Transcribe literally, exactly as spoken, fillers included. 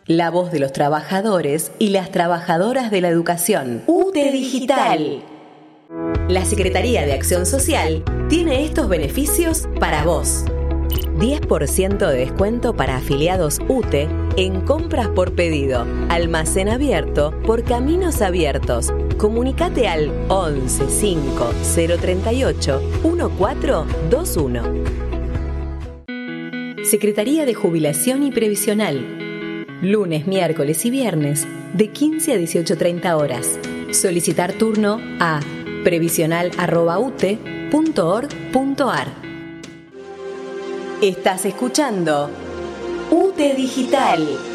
La voz de los trabajadores y las trabajadoras de la educación. U T E Digital. La Secretaría de Acción Social tiene estos beneficios para vos. diez por ciento de descuento para afiliados U T E en compras por pedido. Almacén abierto por Caminos Abiertos. Comunicate al once cinco cero treinta y ocho catorce veintiuno. Secretaría de Jubilación y Previsional. Lunes, miércoles y viernes de quince a dieciocho treinta horas. Solicitar turno a previsional arroba u t e punto org punto a r. Estás escuchando U T E Digital.